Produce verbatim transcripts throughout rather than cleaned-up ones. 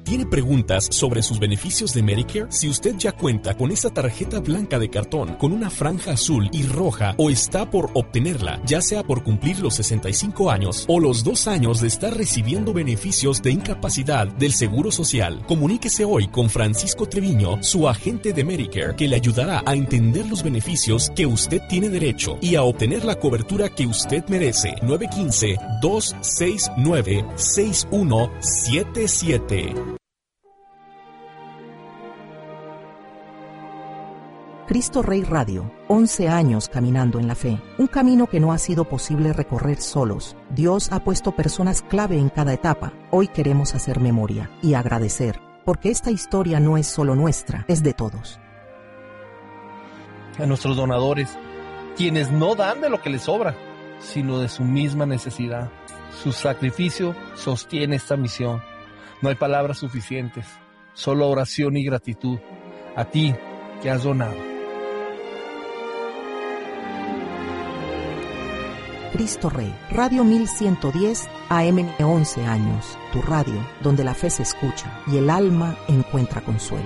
¿Tiene preguntas sobre sus beneficios de Medicare? Si usted ya cuenta con esa tarjeta blanca de cartón con una franja azul y roja o está por obtenerla, ya sea por cumplir los sesenta y cinco años o los dos años de estar recibiendo beneficios de incapacidad del Seguro Social, comuníquese hoy con Francisco Treviño, su agente de Medicare, que le ayudará a entender los beneficios que usted tiene derecho y a obtener la cobertura que usted merece. nueve uno cinco, dos seis nueve, seis uno siete siete. Cristo Rey Radio, once años caminando en la fe, un camino que no ha sido posible recorrer solos. Dios ha puesto personas clave en cada etapa. Hoy queremos hacer memoria y agradecer, porque esta historia no es solo nuestra, es de todos. A nuestros donadores, quienes no dan de lo que les sobra, sino de su misma necesidad. Su sacrificio sostiene esta misión. No hay palabras suficientes, solo oración y gratitud. A ti que has donado. Cristo Rey, Radio mil ciento diez A M, once años, tu radio donde la fe se escucha y el alma encuentra consuelo.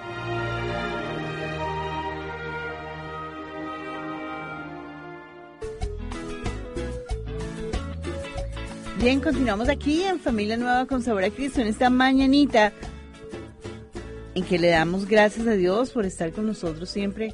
Bien, continuamos aquí en Familia Nueva con Sabor a Cristo en esta mañanita en que le damos gracias a Dios por estar con nosotros siempre,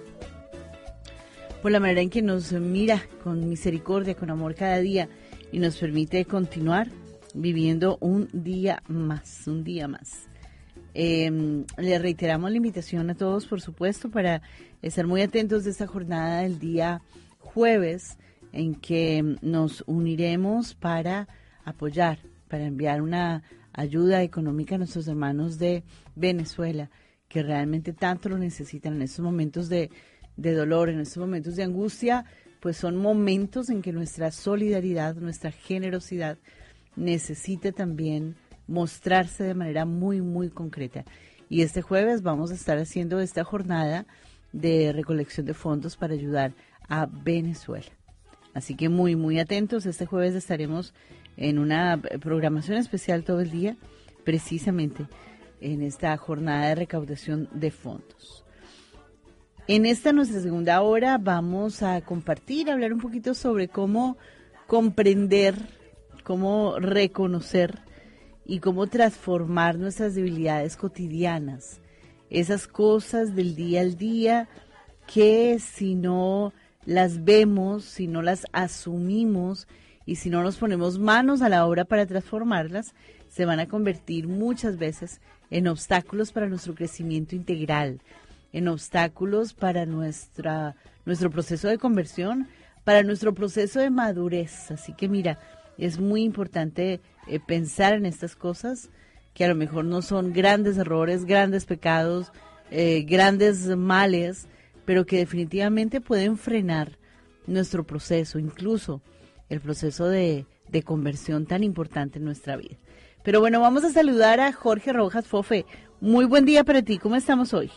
por la manera en que nos mira con misericordia, con amor cada día y nos permite continuar viviendo un día más, un día más. Eh, le reiteramos la invitación a todos, por supuesto, para estar muy atentos de esta jornada del día jueves, en que nos uniremos para apoyar, para enviar una ayuda económica a nuestros hermanos de Venezuela, que realmente tanto lo necesitan en estos momentos de, de dolor, en estos momentos de angustia. Pues son momentos en que nuestra solidaridad, nuestra generosidad necesita también mostrarse de manera muy, muy concreta. Y este jueves vamos a estar haciendo esta jornada de recolección de fondos para ayudar a Venezuela. Así que muy, muy atentos. Este jueves estaremos en una programación especial todo el día, precisamente en esta jornada de recaudación de fondos. En esta nuestra segunda hora vamos a compartir, hablar un poquito sobre cómo comprender, cómo reconocer y cómo transformar nuestras debilidades cotidianas. Esas cosas del día al día que si no las vemos, si no las asumimos y si no nos ponemos manos a la obra para transformarlas, se van a convertir muchas veces en obstáculos para nuestro crecimiento integral, en obstáculos para nuestra, nuestro proceso de conversión, para nuestro proceso de madurez. Así que mira, es muy importante eh, pensar en estas cosas que a lo mejor no son grandes errores, grandes pecados, eh, grandes males, pero que definitivamente pueden frenar nuestro proceso, incluso el proceso de, de conversión tan importante en nuestra vida. Pero bueno, vamos a saludar a Jorge Rojas. Fofe, muy buen día para ti, ¿cómo estamos hoy?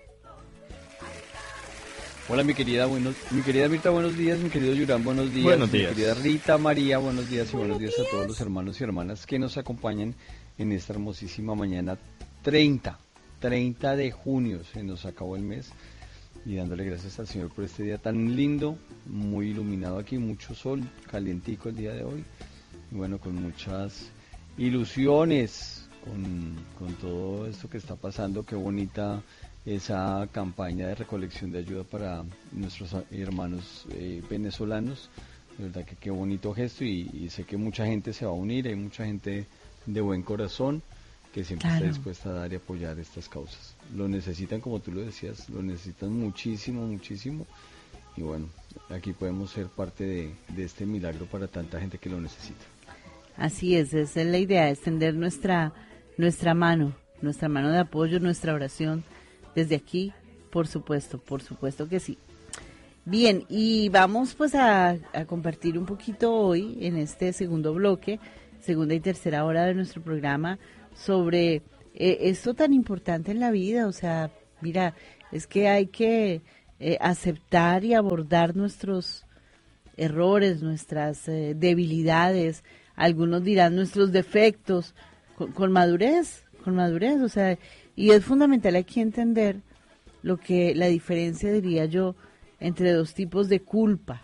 Hola mi querida, buenos, mi querida Mirta, buenos días, mi querido Yurán, buenos días, buenos días. Mi querida Rita, María, buenos días y buenos días a todos los hermanos y hermanas que nos acompañan en esta hermosísima mañana treinta de junio, se nos acabó el mes. Y dándole gracias al Señor por este día tan lindo, muy iluminado aquí, mucho sol, calientico el día de hoy. Y bueno, con muchas ilusiones, con, con todo esto que está pasando. Qué bonita esa campaña de recolección de ayuda para nuestros hermanos eh, venezolanos. De verdad que qué bonito gesto y, y sé que mucha gente se va a unir, hay mucha gente de buen corazón que siempre claro. está dispuesta a dar y apoyar estas causas. Lo necesitan, como tú lo decías, lo necesitan muchísimo, muchísimo. Y bueno, aquí podemos ser parte de, de este milagro para tanta gente que lo necesita. Así es, esa es la idea, extender nuestra, nuestra mano, nuestra mano de apoyo, nuestra oración desde aquí, por supuesto, por supuesto que sí. Bien, y vamos pues a, a compartir un poquito hoy en este segundo bloque, segunda y tercera hora de nuestro programa, sobre eh, esto tan importante en la vida. O sea, mira, es que hay que eh, aceptar y abordar nuestros errores, nuestras eh, debilidades, algunos dirán nuestros defectos, con, con madurez, con madurez, o sea, y es fundamental aquí entender lo que la diferencia, diría yo, entre dos tipos de culpa.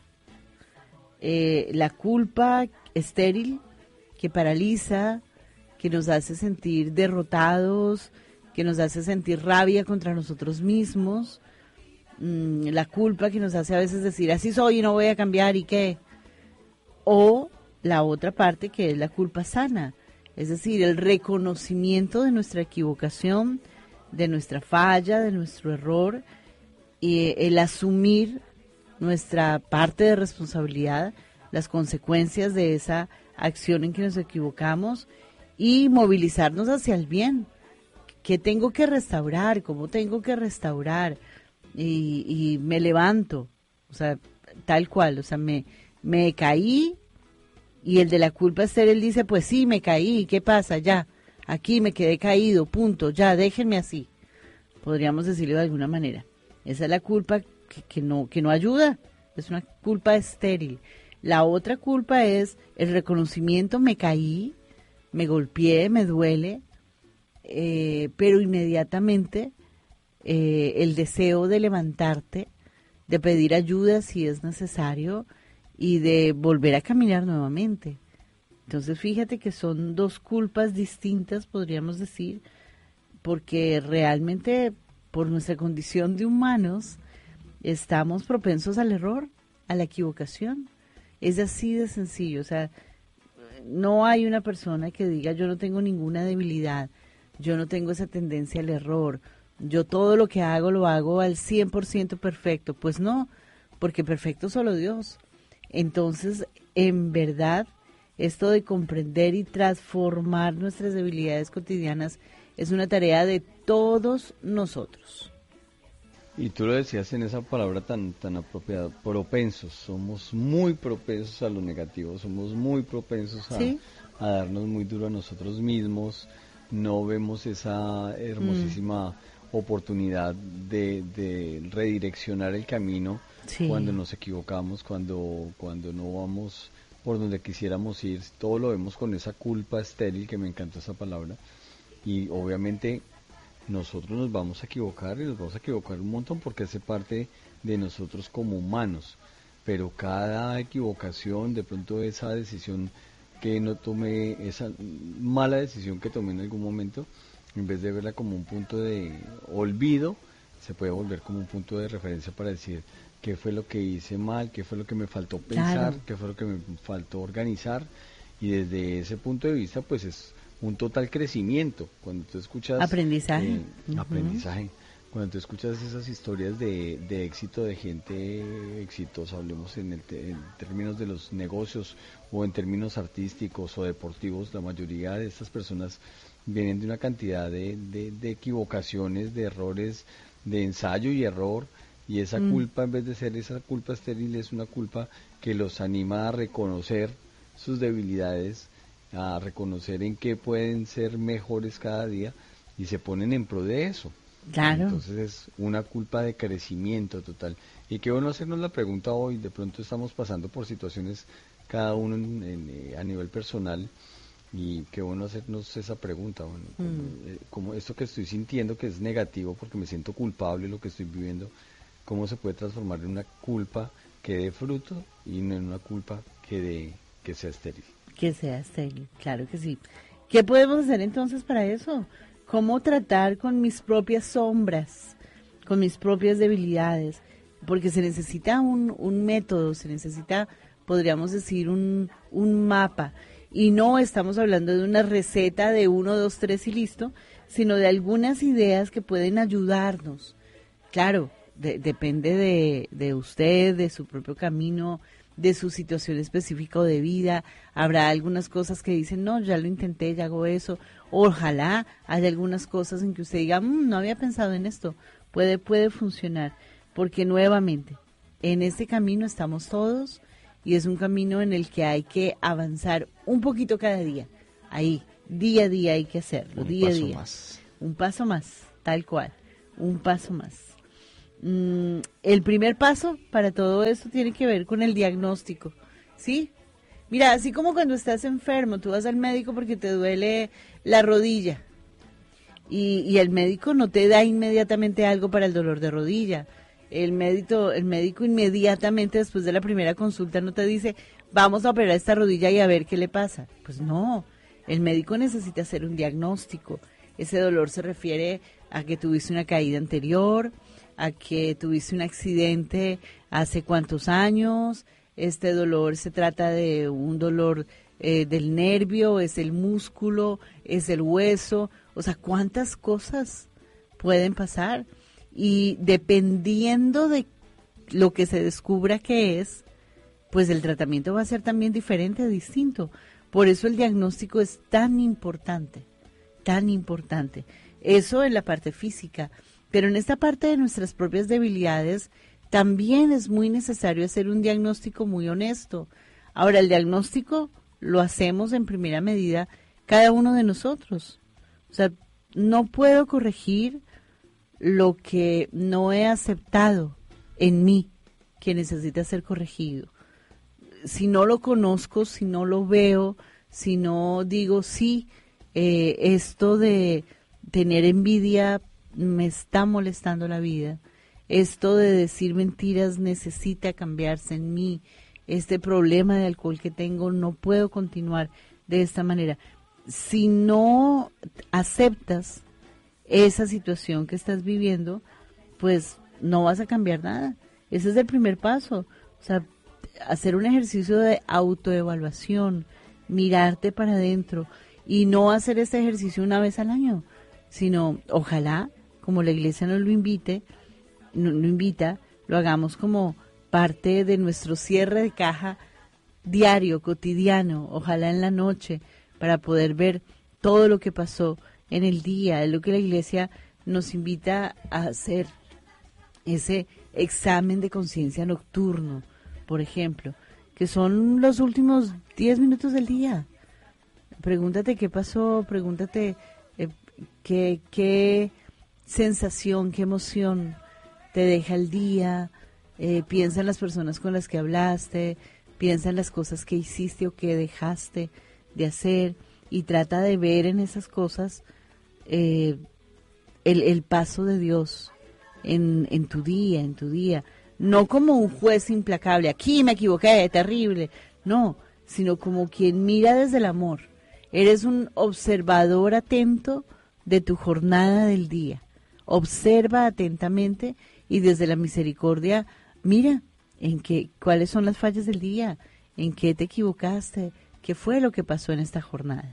Eh, la culpa estéril, que paraliza, que nos hace sentir derrotados, que nos hace sentir rabia contra nosotros mismos, mm, la culpa que nos hace a veces decir, así soy y no voy a cambiar, ¿y qué? O la otra parte que es la culpa sana, es decir, el reconocimiento de nuestra equivocación, de nuestra falla, de nuestro error, y el asumir nuestra parte de responsabilidad, las consecuencias de esa acción en que nos equivocamos y movilizarnos hacia el bien. ¿Qué tengo que restaurar? ¿Cómo tengo que restaurar? Y, y me levanto, o sea, tal cual, o sea, me, me caí y el de la culpa estéril dice, pues sí, me caí, ¿qué pasa? Ya, aquí me quedé caído, punto, ya, déjenme así. Podríamos decirlo de alguna manera. Esa es la culpa que, que, no, que no ayuda, es una culpa estéril. La otra culpa es el reconocimiento, me caí, me golpeé, me duele, eh, pero inmediatamente eh, el deseo de levantarte, de pedir ayuda si es necesario y de volver a caminar nuevamente. Entonces fíjate que son dos culpas distintas, podríamos decir, porque realmente por nuestra condición de humanos estamos propensos al error, a la equivocación. Es así de sencillo, o sea, no hay una persona que diga yo no tengo ninguna debilidad, yo no tengo esa tendencia al error, yo todo lo que hago lo hago al cien por ciento perfecto. Pues no, porque perfecto solo Dios. Entonces, en verdad, esto de comprender y transformar nuestras debilidades cotidianas es una tarea de todos nosotros. Y tú lo decías en esa palabra tan tan apropiada, propensos. Somos muy propensos a lo negativo, somos muy propensos a, ¿sí? a darnos muy duro a nosotros mismos. No vemos esa hermosísima mm. oportunidad de, de redireccionar el camino sí. cuando nos equivocamos, cuando, cuando no vamos por donde quisiéramos ir. Todo lo vemos con esa culpa estéril, que me encanta esa palabra. Y obviamente nosotros nos vamos a equivocar y nos vamos a equivocar un montón porque hace parte de nosotros como humanos, pero cada equivocación, de pronto esa decisión que no tomé, esa mala decisión que tomé en algún momento, en vez de verla como un punto de olvido, se puede volver como un punto de referencia para decir qué fue lo que hice mal, qué fue lo que me faltó pensar, claro. qué fue lo que me faltó organizar, y desde ese punto de vista pues es un total crecimiento. Cuando tú escuchas aprendizaje, eh, uh-huh. aprendizaje, cuando tú escuchas esas historias de, de éxito de gente exitosa, hablemos en, el te, en términos de los negocios o en términos artísticos o deportivos, la mayoría de estas personas vienen de una cantidad de, de, de equivocaciones, de errores, de ensayo y error, y esa mm. culpa, en vez de ser esa culpa estéril, es una culpa que los anima a reconocer sus debilidades, a reconocer en qué pueden ser mejores cada día y se ponen en pro de eso. Claro. Entonces es una culpa de crecimiento total. Y qué bueno hacernos la pregunta hoy. De pronto estamos pasando por situaciones cada uno en, en, a nivel personal, y qué bueno hacernos esa pregunta. Bueno, como, mm. eh, como esto que estoy sintiendo que es negativo porque me siento culpable, lo que estoy viviendo, ¿cómo se puede transformar en una culpa que dé fruto y no en una culpa que dé, que sea estéril? Que sea estéril, claro que sí. ¿Qué podemos hacer entonces para eso? ¿Cómo tratar con mis propias sombras, con mis propias debilidades? Porque se necesita un, un método, se necesita, podríamos decir, un, un mapa. Y no estamos hablando de una receta de uno, dos, tres y listo, sino de algunas ideas que pueden ayudarnos. Claro, de, depende de, de usted, de su propio camino, de su situación específica de vida. Habrá algunas cosas que dicen, no, ya lo intenté, ya hago eso. Ojalá haya algunas cosas en que usted diga, mmm, no había pensado en esto. Puede, puede funcionar, porque nuevamente, en este camino estamos todos y es un camino en el que hay que avanzar un poquito cada día. Ahí, día a día hay que hacerlo, un día a paso día. Más. Un paso más, tal cual, un paso más. Mm, el primer paso para todo esto tiene que ver con el diagnóstico, ¿sí? Mira, así como cuando estás enfermo, tú vas al médico porque te duele la rodilla Y, y el médico no te da inmediatamente algo para el dolor de rodilla. El médico, el médico inmediatamente después de la primera consulta no te dice, vamos a operar esta rodilla y a ver qué le pasa. Pues no, el médico necesita hacer un diagnóstico. Ese dolor se refiere a que tuviste una caída anterior, a que tuviste un accidente hace cuántos años. Este dolor se trata de un dolor eh, del nervio, es el músculo, es el hueso. O sea, ¿cuántas cosas pueden pasar? Y dependiendo de lo que se descubra que es, pues el tratamiento va a ser también diferente, distinto. Por eso el diagnóstico es tan importante, tan importante. Eso en la parte física, pero en esta parte de nuestras propias debilidades también es muy necesario hacer un diagnóstico muy honesto. Ahora, el diagnóstico lo hacemos en primera medida cada uno de nosotros. O sea, no puedo corregir lo que no he aceptado en mí, que necesita ser corregido. Si no lo conozco, si no lo veo, si no digo, sí, eh, esto de tener envidia me está molestando la vida, esto de decir mentiras necesita cambiarse en mí, este problema de alcohol que tengo no puedo continuar de esta manera. Si no aceptas esa situación que estás viviendo, pues no vas a cambiar nada. Ese es el primer paso. O sea, hacer un ejercicio de autoevaluación, mirarte para adentro y no hacer este ejercicio una vez al año, sino ojalá, como la iglesia nos lo invite, no, lo invita, lo hagamos como parte de nuestro cierre de caja diario, cotidiano, ojalá en la noche, para poder ver todo lo que pasó en el día. Es lo que la iglesia nos invita a hacer, ese examen de conciencia nocturno, por ejemplo, que son los últimos diez minutos del día. Pregúntate qué pasó, pregúntate eh, qué, qué sensación, qué emoción te deja el día, eh, piensa en las personas con las que hablaste, piensa en las cosas que hiciste o que dejaste de hacer y trata de ver en esas cosas eh, el, el paso de Dios en, en tu día, en tu día. No como un juez implacable, aquí me equivoqué, terrible, no, sino como quien mira desde el amor. Eres un observador atento de tu jornada del día. Observa atentamente y desde la misericordia mira en qué, cuáles son las fallas del día, en qué te equivocaste, qué fue lo que pasó en esta jornada.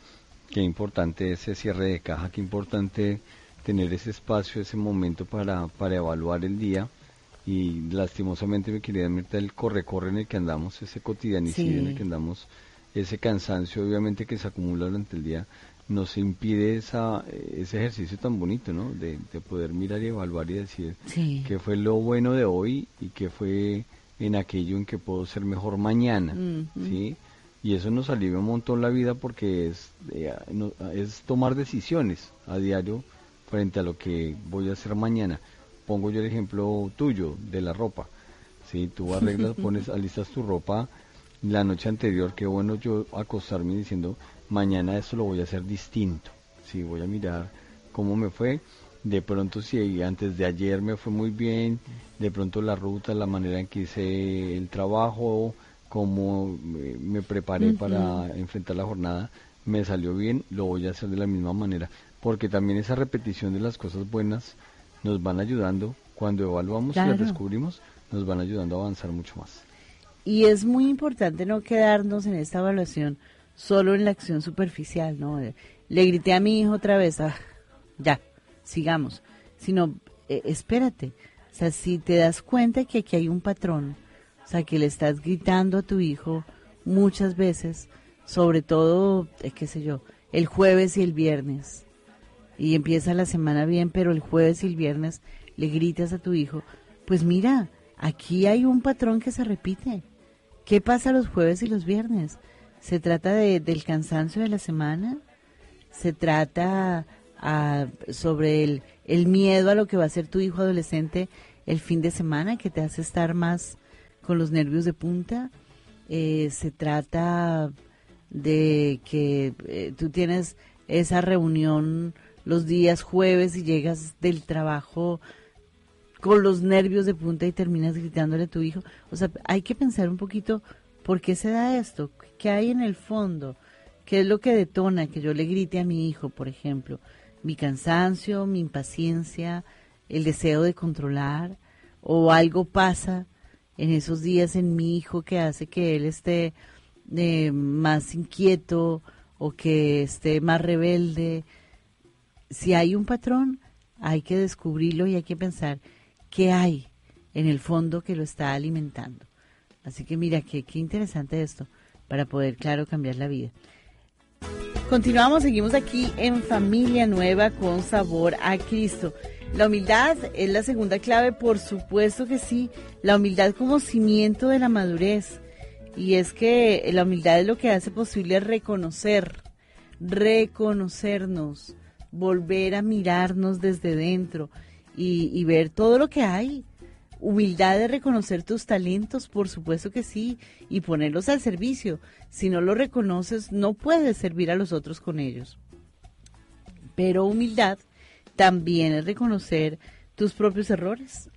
Qué importante ese cierre de caja, qué importante tener ese espacio, ese momento para, para evaluar el día. Y lastimosamente, mi querida Mirta, el corre-corre en el que andamos, ese cotidianicidio sí. en el que andamos, ese cansancio obviamente que se acumula durante el día, nos impide esa, ese ejercicio tan bonito, ¿no? De, de poder mirar y evaluar y decir sí. qué fue lo bueno de hoy y qué fue en aquello en que puedo ser mejor mañana, uh-huh. ¿sí? Y eso nos alivia un montón la vida porque es, eh, no, es tomar decisiones a diario frente a lo que voy a hacer mañana. Pongo yo el ejemplo tuyo de la ropa. Si ¿sí? tú arreglas, pones, alistas tu ropa la noche anterior, qué bueno yo acostarme diciendo, mañana esto lo voy a hacer distinto. Si ¿sí? voy a mirar cómo me fue. De pronto si antes de ayer me fue muy bien, de pronto la ruta, la manera en que hice el trabajo, cómo me preparé uh-huh. para enfrentar la jornada, me salió bien, lo voy a hacer de la misma manera. Porque también esa repetición de las cosas buenas nos van ayudando, cuando evaluamos claro. y las descubrimos, nos van ayudando a avanzar mucho más. Y es muy importante no quedarnos en esta evaluación solo en la acción superficial, ¿no? Le grité a mi hijo otra vez, ah, ya, sigamos. Sino, eh, espérate, o sea, si te das cuenta que aquí hay un patrón, o sea, que le estás gritando a tu hijo muchas veces, sobre todo, eh, qué sé yo, el jueves y el viernes, y empieza la semana bien, pero el jueves y el viernes le gritas a tu hijo, pues mira, aquí hay un patrón que se repite. ¿Qué pasa los jueves y los viernes? ¿Se trata de, del cansancio de la semana? ¿Se trata a, sobre el, el miedo a lo que va a ser tu hijo adolescente el fin de semana, que te hace estar más con los nervios de punta? Eh, ¿Se trata de que eh, tú tienes esa reunión los días jueves y llegas del trabajo con los nervios de punta y terminas gritándole a tu hijo. O sea, hay que pensar un poquito por qué se da esto, qué hay en el fondo, qué es lo que detona que yo le grite a mi hijo, por ejemplo. Mi cansancio, mi impaciencia, el deseo de controlar, o algo pasa en esos días en mi hijo que hace que él esté eh, más inquieto o que esté más rebelde. Si hay un patrón, hay que descubrirlo y hay que pensar qué hay en el fondo que lo está alimentando. Así que mira, qué, qué interesante esto, para poder, claro, cambiar la vida. Continuamos, seguimos aquí en Familia Nueva con Sabor a Cristo. La humildad es la segunda clave, por supuesto que sí. La humildad como cimiento de la madurez. Y es que la humildad es lo que hace posible reconocer, reconocernos, volver a mirarnos desde dentro y, y ver todo lo que hay. Humildad de reconocer tus talentos, por supuesto que sí, y ponerlos al servicio. Si no los reconoces, no puedes servir a los otros con ellos. Pero humildad también es reconocer tus propios errores.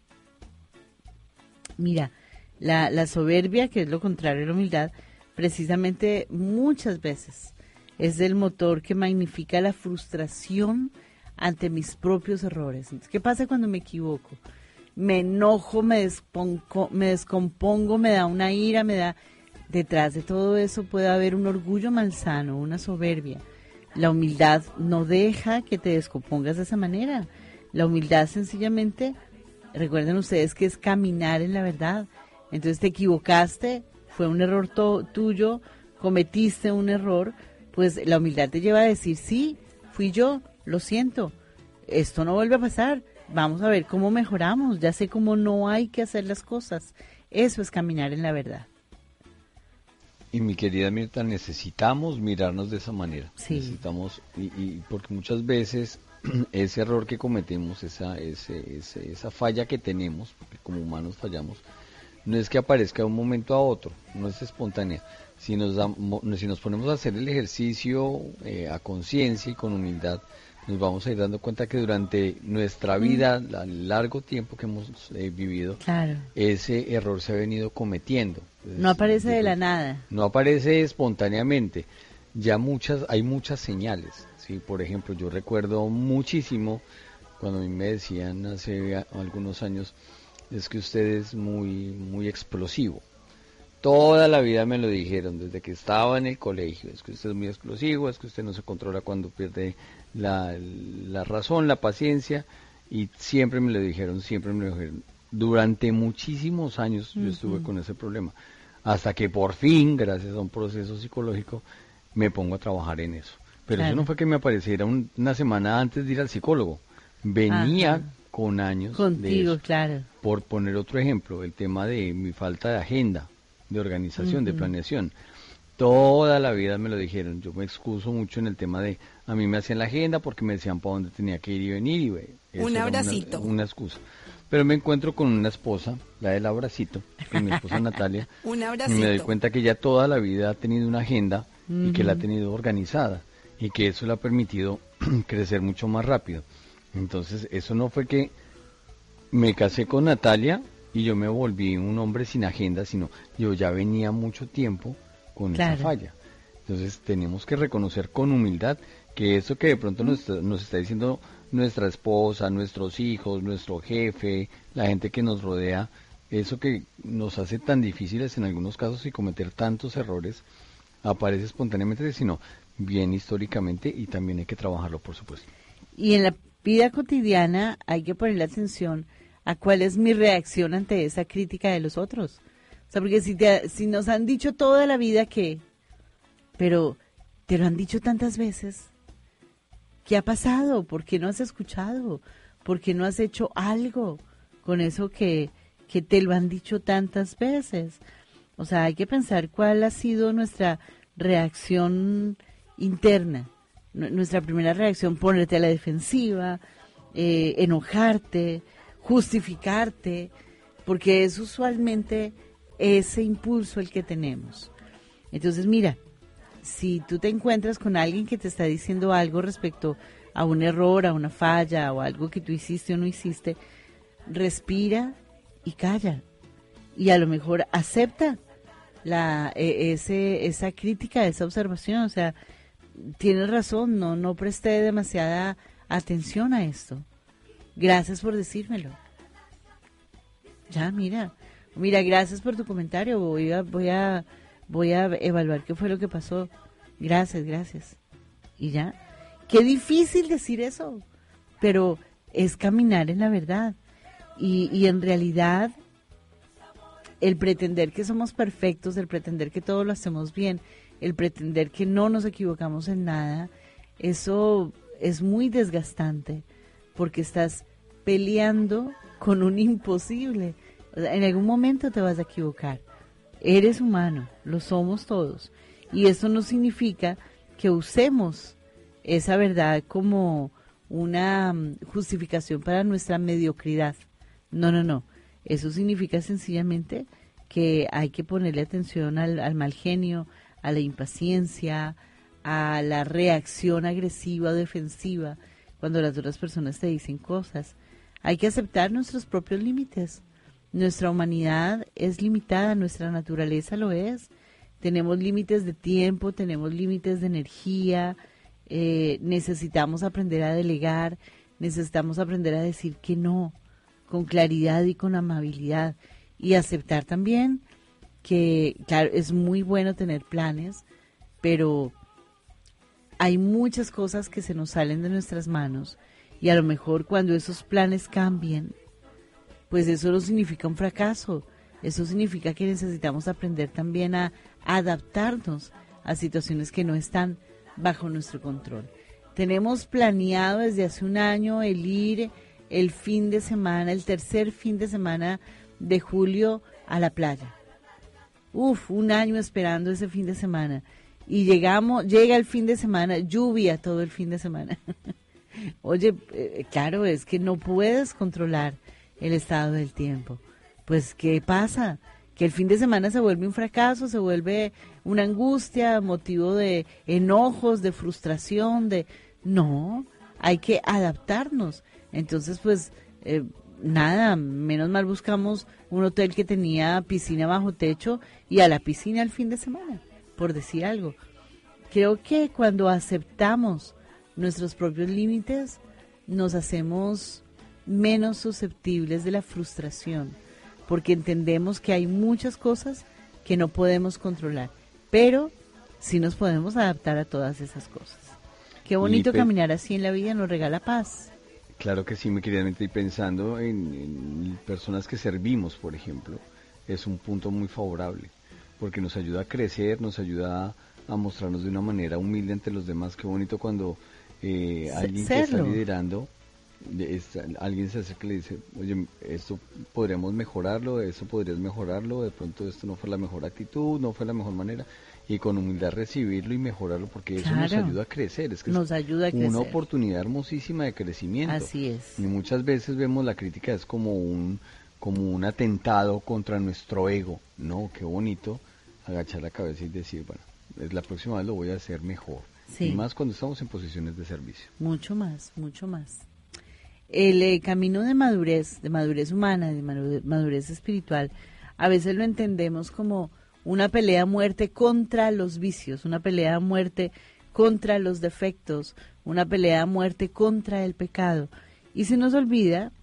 Mira, la, la soberbia, que es lo contrario a la humildad, precisamente muchas veces es el motor que magnifica la frustración ante mis propios errores. Entonces, ¿qué pasa cuando me equivoco? Me enojo, me, despongo, me descompongo, me da una ira, me da... Detrás de todo eso puede haber un orgullo malsano, una soberbia. La humildad no deja que te descompongas de esa manera. La humildad sencillamente, recuerden ustedes que es caminar en la verdad. Entonces te equivocaste, fue un error to- tuyo, cometiste un error, pues la humildad te lleva a decir, sí, fui yo, lo siento, esto no vuelve a pasar. Vamos a ver cómo mejoramos, ya sé cómo no hay que hacer las cosas. Eso es caminar en la verdad. Y mi querida Mirta, necesitamos mirarnos de esa manera. Sí. Necesitamos, y, y porque muchas veces ese error que cometemos, esa, ese, ese, esa falla que tenemos, porque como humanos fallamos, no es que aparezca de un momento a otro, no es espontánea. Si nos, da, si nos ponemos a hacer el ejercicio eh, a conciencia y con humildad, nos vamos a ir dando cuenta que durante nuestra vida, mm. el largo tiempo que hemos eh, vivido, claro, ese error se ha venido cometiendo. Entonces, no aparece digo, de la nada. No aparece espontáneamente. Ya muchas, hay muchas señales. ¿Sí? Por ejemplo, yo recuerdo muchísimo cuando a mí me decían hace algunos años, es que usted es muy, muy explosivo. Toda la vida me lo dijeron, desde que estaba en el colegio, es que usted es muy explosivo, es que usted no se controla cuando pierde la, la razón, la paciencia, y siempre me lo dijeron, siempre me lo dijeron. Durante muchísimos años uh-huh. yo estuve con ese problema, hasta que por fin, gracias a un proceso psicológico, me pongo a trabajar en eso. Pero claro, eso no fue que me apareciera un, una semana antes de ir al psicólogo, venía Ajá. con años contigo, de eso. Claro. Por poner otro ejemplo, el tema de mi falta de agenda, de organización, uh-huh. de planeación. Toda la vida me lo dijeron. Yo me excuso mucho en el tema de, a mí me hacían la agenda porque me decían para dónde tenía que ir y venir. Y wey, un abracito. Una, una excusa. Pero me encuentro con una esposa, la del abracito, con mi esposa Natalia. Un abracito. Y me doy cuenta que ella toda la vida ha tenido una agenda uh-huh. y que la ha tenido organizada. Y que eso le ha permitido crecer mucho más rápido. Entonces, eso no fue que me casé con Natalia y yo me volví un hombre sin agenda, sino yo ya venía mucho tiempo con claro. esa falla. Entonces tenemos que reconocer con humildad que eso que de pronto nos, nos está diciendo nuestra esposa, nuestros hijos, nuestro jefe, la gente que nos rodea, eso que nos hace tan difíciles en algunos casos y cometer tantos errores, aparece espontáneamente, sino bien históricamente, y también hay que trabajarlo, por supuesto. Y en la vida cotidiana hay que ponerle atención a cuál es mi reacción ante esa crítica de los otros. O sea, porque si, te, si nos han dicho toda la vida que, pero te lo han dicho tantas veces, ¿qué ha pasado? ¿Por qué no has escuchado? ¿Por qué no has hecho algo con eso que, que te lo han dicho tantas veces? O sea, hay que pensar cuál ha sido nuestra reacción interna. Nuestra primera reacción, ponerte a la defensiva, eh, enojarte, justificarte, porque es usualmente ese impulso el que tenemos. Entonces, mira, si tú te encuentras con alguien que te está diciendo algo respecto a un error, a una falla o algo que tú hiciste o no hiciste, respira y calla. Y a lo mejor acepta la e- ese esa crítica, esa observación. O sea, tienes razón, no, no presté demasiada atención a esto. Gracias por decírmelo. Ya, mira, mira, gracias por tu comentario. Voy a, voy a, voy a evaluar qué fue lo que pasó. Gracias, gracias. Y ya. Qué difícil decir eso, pero es caminar en la verdad. Y, y en realidad, el pretender que somos perfectos, el pretender que todo lo hacemos bien, el pretender que no nos equivocamos en nada, eso es muy desgastante, porque estás peleando con un imposible. O sea, en algún momento te vas a equivocar. Eres humano, lo somos todos. Y eso no significa que usemos esa verdad como una mm, justificación para nuestra mediocridad. No, no, no. Eso significa sencillamente que hay que ponerle atención al, al mal genio, a la impaciencia, a la reacción agresiva o defensiva cuando las otras personas te dicen cosas. Hay que aceptar nuestros propios límites. Nuestra humanidad es limitada, nuestra naturaleza lo es. Tenemos límites de tiempo, tenemos límites de energía, eh, necesitamos aprender a delegar, necesitamos aprender a decir que no, con claridad y con amabilidad. Y aceptar también que, claro, es muy bueno tener planes, pero hay muchas cosas que se nos salen de nuestras manos y a lo mejor cuando esos planes cambien, pues eso no significa un fracaso, eso significa que necesitamos aprender también a adaptarnos a situaciones que no están bajo nuestro control. Tenemos planeado desde hace un año el ir el fin de semana, el tercer fin de semana de julio a la playa. Uf, un año esperando ese fin de semana. Y llegamos, llega el fin de semana, lluvia todo el fin de semana. Oye, eh, claro, es que no puedes controlar el estado del tiempo. Pues, ¿qué pasa? Que el fin de semana se vuelve un fracaso, se vuelve una angustia, motivo de enojos, de frustración, de... No, hay que adaptarnos. Entonces, pues, eh, nada, menos mal buscamos un hotel que tenía piscina bajo techo y a la piscina el fin de semana, por decir algo. Creo que cuando aceptamos nuestros propios límites, nos hacemos menos susceptibles de la frustración, porque entendemos que hay muchas cosas que no podemos controlar, pero sí nos podemos adaptar a todas esas cosas. Qué bonito Lipe, caminar así en la vida, nos regala paz. claro que sí, mi querida, estoy pensando en, en personas que servimos, por ejemplo, es un punto muy favorable, porque nos ayuda a crecer, nos ayuda a, a mostrarnos de una manera humilde ante los demás. Qué bonito cuando eh, alguien que está Serlo. liderando, de- es- alguien se acerca y le dice, oye, esto podríamos mejorarlo, eso podrías mejorarlo, de pronto esto no fue la mejor actitud, no fue la mejor manera, y con humildad recibirlo y mejorarlo, porque eso nos Claro. ayuda a crecer, es que es Nos ayuda a una crecer. oportunidad hermosísima de crecimiento. Así es. Y muchas veces vemos la crítica es como un, como un atentado contra nuestro ego. No, qué bonito agachar la cabeza y decir, bueno, es la próxima vez lo voy a hacer mejor. Sí. Y más cuando estamos en posiciones de servicio. Mucho más, mucho más. El eh, camino de madurez, de madurez humana, de madu- madurez espiritual, a veces lo entendemos como una pelea a muerte contra los vicios, una pelea a muerte contra los defectos, una pelea a muerte contra el pecado. Y se nos olvida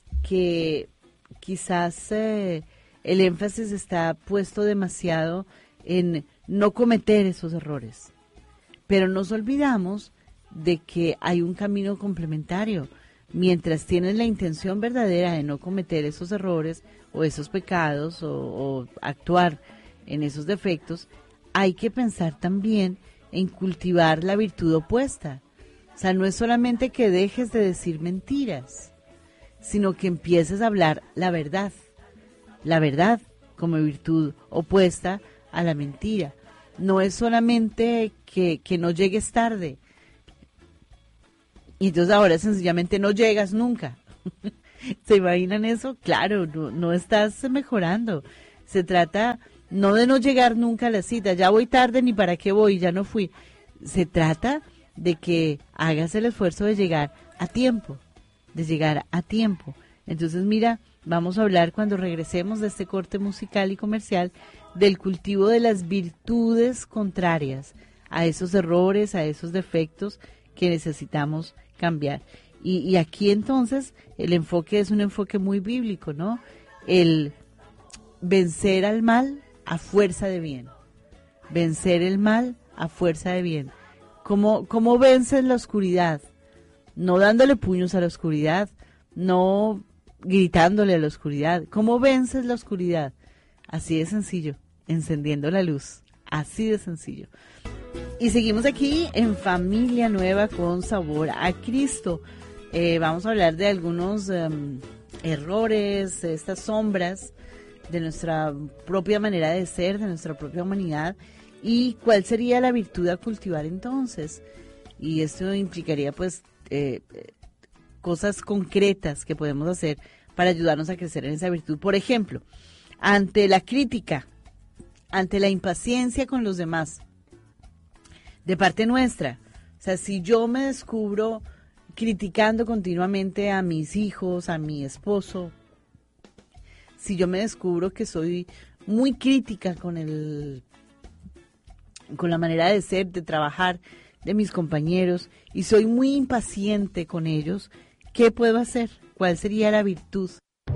que quizás eh, el énfasis está puesto demasiado en no cometer esos errores. Pero nos olvidamos de que hay un camino complementario. Mientras tienes la intención verdadera de no cometer esos errores o esos pecados o, o actuar en esos defectos, hay que pensar también en cultivar la virtud opuesta. O sea, no es solamente que dejes de decir mentiras, sino que empieces a hablar la verdad. La verdad como virtud opuesta a la mentira. No es solamente que, que no llegues tarde. Y entonces ahora sencillamente no llegas nunca. ¿Se imaginan eso? Claro, no, no estás mejorando. Se trata no de no llegar nunca a la cita. Ya voy tarde, ni para qué voy, ya no fui. Se trata de que hagas el esfuerzo de llegar a tiempo, de llegar a tiempo. Entonces, mira, vamos a hablar cuando regresemos de este corte musical y comercial del cultivo de las virtudes contrarias a esos errores, a esos defectos que necesitamos cambiar. Y, y aquí entonces el enfoque es un enfoque muy bíblico, ¿no? El vencer al mal a fuerza de bien. Vencer el mal a fuerza de bien. ¿Cómo, cómo vences la oscuridad? No dándole puños a la oscuridad, no gritándole a la oscuridad. ¿Cómo vences la oscuridad? Así de sencillo, encendiendo la luz. Así de sencillo. Y seguimos aquí en Familia Nueva con Sabor a Cristo. Eh, vamos a hablar de algunos um, errores, estas sombras de nuestra propia manera de ser, de nuestra propia humanidad, y cuál sería la virtud a cultivar entonces. Y esto implicaría pues eh, cosas concretas que podemos hacer para ayudarnos a crecer en esa virtud. Por ejemplo, ante la crítica, ante la impaciencia con los demás, de parte nuestra, o sea, si yo me descubro criticando continuamente a mis hijos, a mi esposo, si yo me descubro que soy muy crítica con el, con la manera de ser, de trabajar de mis compañeros, y soy muy impaciente con ellos, ¿qué puedo hacer? ¿Cuál sería la virtud?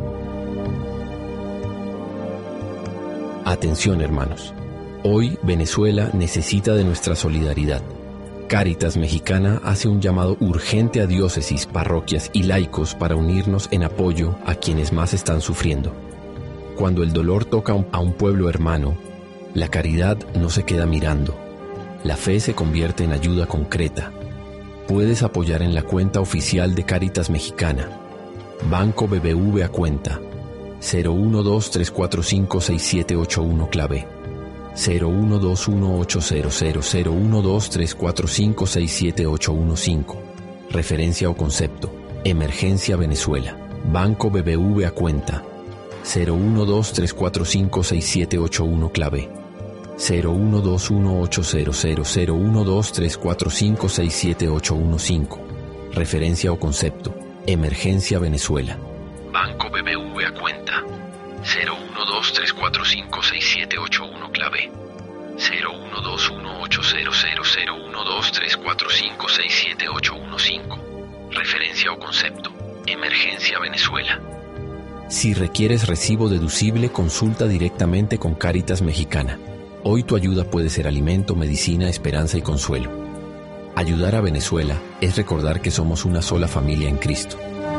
Atención, hermanos. Hoy Venezuela necesita de nuestra solidaridad. Cáritas Mexicana hace un llamado urgente a diócesis, parroquias y laicos para unirnos en apoyo a quienes más están sufriendo. Cuando el dolor toca a un pueblo hermano, la caridad no se queda mirando. La fe se convierte en ayuda concreta. Puedes apoyar en la cuenta oficial de Cáritas Mexicana. Banco B B V a cuenta cero uno dos tres cuatro cinco seis siete ocho uno clave cero uno dos uno ocho cero cero cero uno dos tres cuatro cinco seis siete ocho uno cinco. Referencia o concepto: Emergencia Venezuela. Banco B B V a cuenta cero uno dos tres cuatro cinco seis siete ocho uno clave cero uno dos uno ocho cero cero cero uno dos tres cuatro cinco seis siete ocho uno cinco. Referencia o concepto: Emergencia Venezuela. Banco B B V a cuenta cero uno dos tres cuatro cinco seis siete ocho uno clave cero uno dos uno ocho cero cero cero uno dos tres cuatro cinco seis siete ocho uno cinco. Referencia o concepto: Emergencia Venezuela. Si requieres recibo deducible, consulta directamente con Cáritas Mexicana. Hoy tu ayuda puede ser alimento, medicina, esperanza y consuelo. Ayudar a Venezuela es recordar que somos una sola familia en Cristo.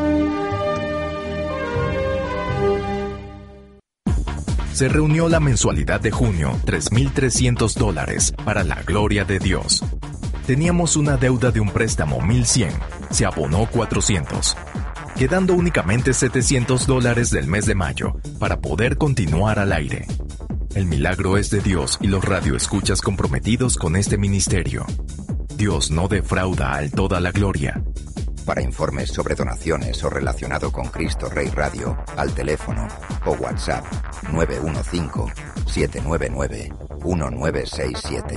Se reunió la mensualidad de junio, tres mil trescientos dólares, para la gloria de Dios. Teníamos una deuda de un préstamo mil cien, se abonó cuatrocientos, quedando únicamente setecientos dólares del mes de mayo para poder continuar al aire. El milagro es de Dios y los radioescuchas comprometidos con este ministerio. Dios no defrauda al toda la gloria. Para informes sobre donaciones o relacionado con Cristo Rey Radio, al teléfono o WhatsApp nueve uno cinco, siete nueve nueve, uno nueve seis siete.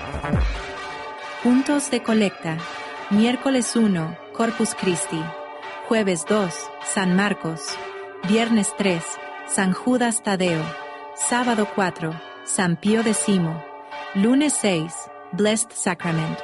Puntos de colecta. Miércoles uno, Corpus Christi. Jueves dos, San Marcos. Viernes tres, San Judas Tadeo. Sábado cuatro, San Pío X. Lunes seis, Blessed Sacrament.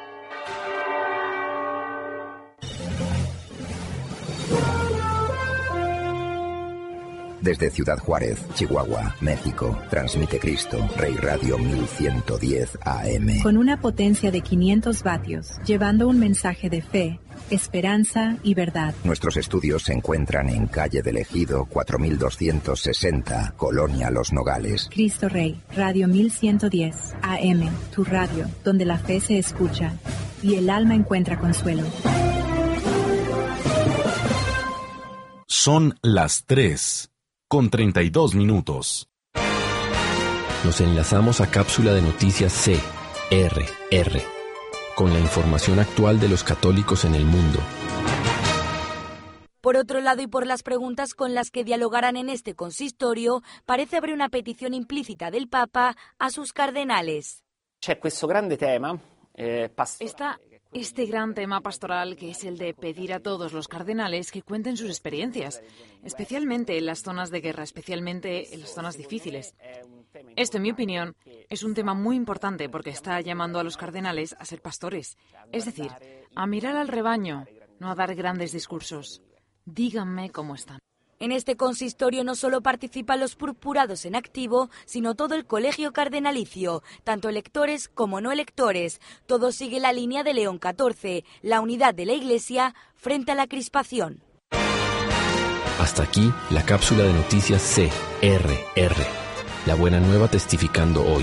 Desde Ciudad Juárez, Chihuahua, México, transmite Cristo Rey Radio mil ciento diez A M. Con una potencia de quinientos vatios, llevando un mensaje de fe, esperanza y verdad. Nuestros estudios se encuentran en calle del Ejido cuatro mil doscientos sesenta, Colonia Los Nogales. Cristo Rey, Radio mil ciento diez A M, tu radio, donde la fe se escucha y el alma encuentra consuelo. Son las tres, con treinta y dos minutos. Nos enlazamos a cápsula de noticias C R R, con la información actual de los católicos en el mundo. Por otro lado, y por las preguntas con las que dialogarán en este consistorio, parece haber una petición implícita del Papa a sus cardenales. C'è questo grande tema, eh, Esta este gran tema pastoral que es el de pedir a todos los cardenales que cuenten sus experiencias, especialmente en las zonas de guerra, especialmente en las zonas difíciles. Esto, en mi opinión, es un tema muy importante porque está llamando a los cardenales a ser pastores, es decir, a mirar al rebaño, no a dar grandes discursos. Díganme cómo están. En este consistorio no solo participan los purpurados en activo, sino todo el colegio cardenalicio, tanto electores como no electores. Todo sigue la línea de León catorce, la unidad de la Iglesia frente a la crispación. Hasta aquí la cápsula de noticias C R R. La buena nueva testificando hoy.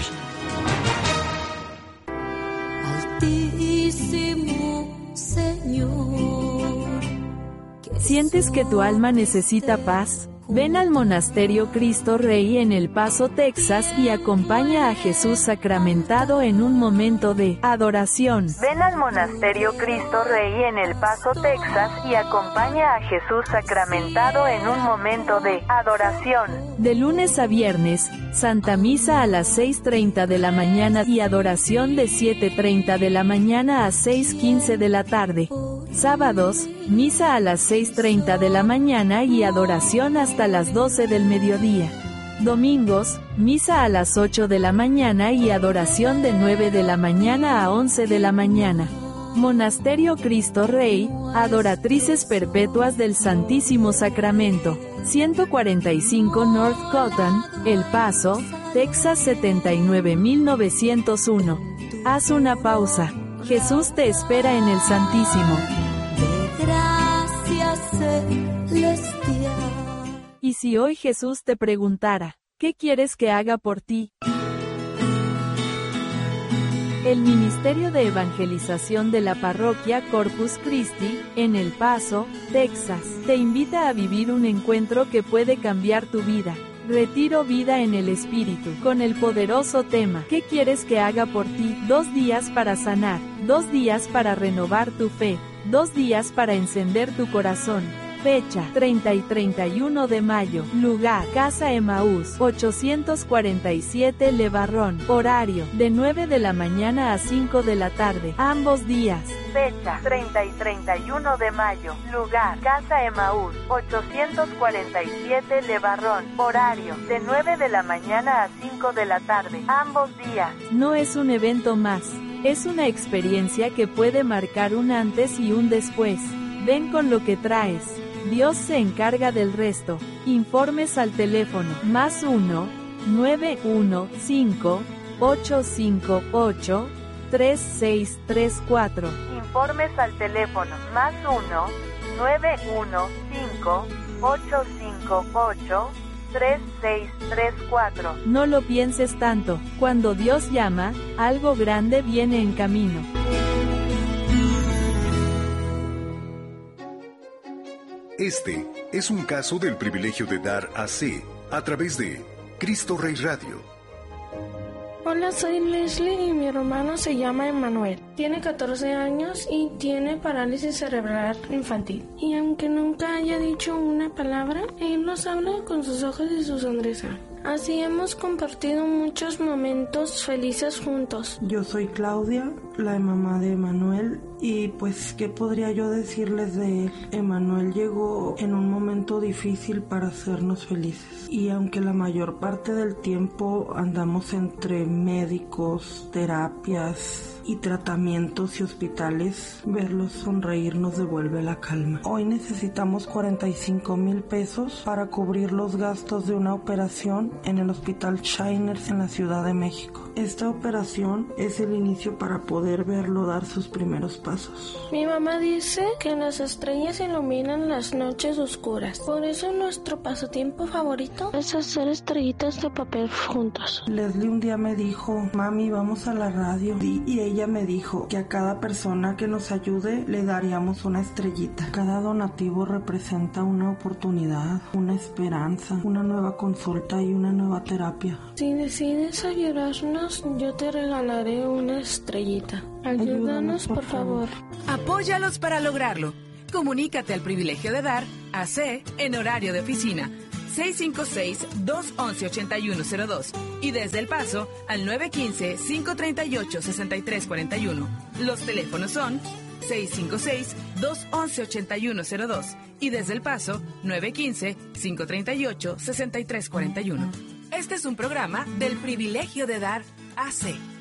Altísimo Señor. ¿Sientes que tu alma necesita paz? Ven al Monasterio Cristo Rey en El Paso, Texas y acompaña a Jesús sacramentado en un momento de adoración. Ven al Monasterio Cristo Rey en El Paso, Texas y acompaña a Jesús sacramentado en un momento de adoración. De lunes a viernes, Santa Misa a las seis treinta de la mañana y adoración de siete treinta de la mañana a seis quince de la tarde. Sábados, misa a las seis treinta de la mañana y adoración hasta las doce del mediodía. Domingos, misa a las ocho de la mañana y adoración de nueve de la mañana a once de la mañana. Monasterio Cristo Rey, Adoratrices Perpetuas del Santísimo Sacramento, ciento cuarenta y cinco North Cotton, El Paso, Texas setenta y nueve mil novecientos uno. Haz una pausa. Jesús te espera en el Santísimo. De gracia celestial. Y si hoy Jesús te preguntara, ¿qué quieres que haga por ti? El Ministerio de Evangelización de la Parroquia Corpus Christi, en El Paso, Texas, te invita a vivir un encuentro que puede cambiar tu vida. Retiro Vida en el Espíritu, con el poderoso tema ¿qué quieres que haga por ti? Dos días para sanar, dos días para renovar tu fe, dos días para encender tu corazón. Fecha, treinta y treinta y uno de mayo. Lugar, Casa Emaús, ochocientos cuarenta y siete Levarrón. Horario, de nueve de la mañana a cinco de la tarde, ambos días. Fecha, treinta y treinta y uno de mayo. Lugar, Casa Emaús, ochocientos cuarenta y siete Levarrón. Horario, de nueve de la mañana a cinco de la tarde, ambos días. No es un evento más, es una experiencia que puede marcar un antes y un después. Ven con lo que traes. Dios se encarga del resto. Informes al teléfono más uno, nueve uno cinco, ocho cinco ocho, tres seis tres cuatro. Informes al teléfono más uno, nueve uno cinco, ocho cinco ocho, tres seis tres cuatro. No lo pienses tanto. Cuando Dios llama, algo grande viene en camino. Este es un caso del privilegio de dar a C a través de Cristo Rey Radio. Hola, soy Leslie y mi hermano se llama Emanuel. Tiene catorce años y tiene parálisis cerebral infantil. Y aunque nunca haya dicho una palabra, él nos habla con sus ojos y su sonrisa. Así hemos compartido muchos momentos felices juntos. Yo soy Claudia, la mamá de Emanuel, y pues, ¿qué podría yo decirles de él? Emanuel llegó en un momento difícil para hacernos felices. Y aunque la mayor parte del tiempo andamos entre médicos, terapias y tratamientos y hospitales, verlos sonreír nos devuelve la calma. Hoy necesitamos cuarenta y cinco mil pesos para cubrir los gastos de una operación en el Hospital Shiners en la Ciudad de México. Esta operación es el inicio para poder verlo dar sus primeros pasos. Mi mamá dice que las estrellas iluminan las noches oscuras. Por eso nuestro pasatiempo favorito es hacer estrellitas de papel juntos. Leslie un día me dijo, mami, vamos a la radio. Y, y ella me dijo que a cada persona que nos ayude le daríamos una estrellita. Cada donativo representa una oportunidad, una esperanza, una nueva consulta y una nueva terapia. Si decides ayudarnos, yo te regalaré una estrellita. Ayúdanos, Ayúdanos por, por favor. favor. Apóyalos para lograrlo. Comunícate al privilegio de dar a C en horario de oficina seis cinco seis, dos once, ochenta y uno cero dos y desde El Paso al nueve uno cinco, cinco tres ocho, seis tres cuatro uno. Los teléfonos son seis cinco seis, dos once, ochenta y uno cero dos y desde El Paso nueve uno cinco, cinco tres ocho, seis tres cuatro uno. Este es un programa del Privilegio de Dar A C.